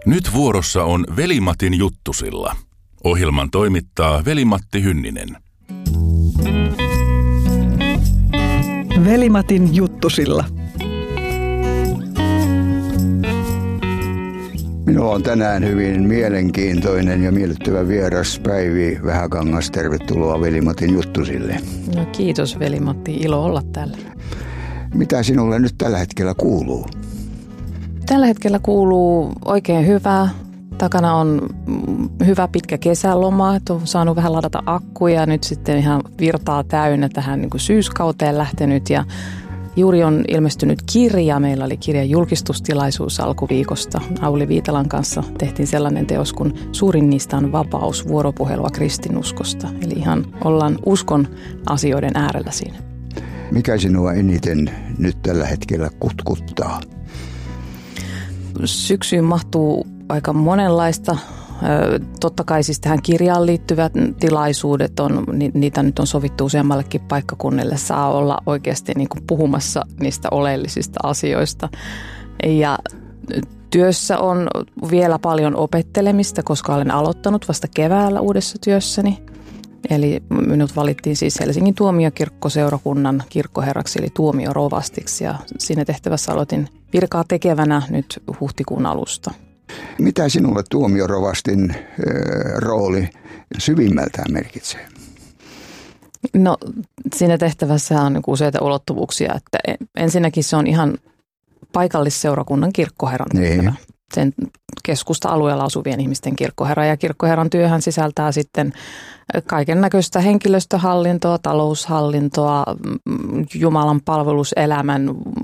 Nyt vuorossa on Veli-Matin juttusilla. Ohjelman toimittaa Veli-Matti Hynninen. Veli-Matin juttusilla. Minulla on tänään hyvin mielenkiintoinen ja miellyttävä vieras Päivi Vähäkangas. Tervetuloa Veli-Matin juttusille. No kiitos Veli-Matti, ilo olla täällä. Mitä sinulle nyt tällä hetkellä kuuluu? Tällä hetkellä kuuluu oikein hyvää. Takana on hyvä pitkä kesäloma, että on saanut vähän ladata akkuja ja nyt sitten ihan virtaa täynnä tähän niin kuin syyskauteen lähtenyt ja juuri on ilmestynyt kirja. Meillä oli kirjan julkistustilaisuus alkuviikosta. Auli Viitalan kanssa tehtiin sellainen teos, kun suurin niistä on vapaus, vuoropuhelua kristinuskosta. Eli ihan ollaan uskon asioiden äärellä siinä. Mikä sinua eniten nyt tällä hetkellä kutkuttaa? Syksyyn mahtuu aika monenlaista. Totta kai siis tähän kirjaan liittyvät tilaisuudet, niitä nyt on sovittu useammallekin paikkakunnille. Saa olla oikeasti niin kuin puhumassa niistä oleellisista asioista. Ja työssä on vielä paljon opettelemista, koska olen aloittanut vasta keväällä uudessa työssäni. Eli minut valittiin siis Helsingin tuomiokirkkoseurakunnan kirkkoherraksi eli tuomiorovastiksi ja siinä tehtävässä aloitin virkaa tekevänä nyt huhtikuun alusta. Mitä sinulle tuomiorovastin rooli syvimmältään merkitsee? No siinä tehtävässä on useita ulottuvuuksia, että ensinnäkin se on ihan paikallisseurakunnan kirkkoherran tehtävä. Sen keskusta-alueella asuvien ihmisten kirkkoherra ja kirkkoherran työhän sisältää sitten kaiken näköistä henkilöstöhallintoa, taloushallintoa, Jumalan palveluselämän